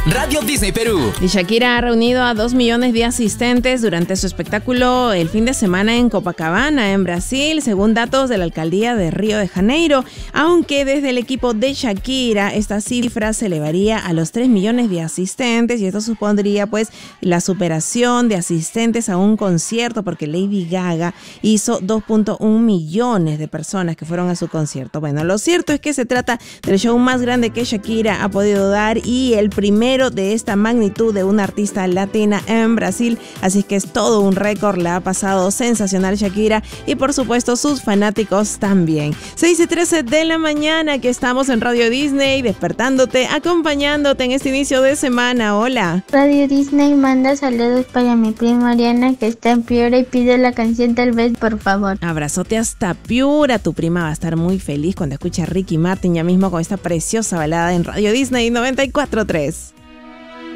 Radio Disney Perú. Y Shakira ha reunido a 2 millones de asistentes durante su espectáculo el fin de semana en Copacabana, en Brasil, según datos de la alcaldía de Río de Janeiro. Aunque desde el equipo de Shakira, esta cifra se elevaría a los 3 millones de asistentes, y esto supondría pues la superación de asistentes a un concierto, porque Lady Gaga hizo 2.1 millones de personas que fueron a su concierto. Bueno, lo cierto es que se trata del show más grande que Shakira ha podido dar y el primero de esta magnitud de una artista latina en Brasil, así que es todo un récord. La ha pasado sensacional Shakira y por supuesto sus fanáticos también. 6:13 de la mañana, que estamos en Radio Disney, despertándote, acompañándote en este inicio de semana. Hola. Radio Disney manda saludos para mi prima Ariana, que está en Piura, y pide la canción Tal Vez, por favor. Abrazote hasta Piura, tu prima va a estar muy feliz cuando escuche a Ricky Martin ya mismo con esta preciosa balada en Radio Disney 94.3.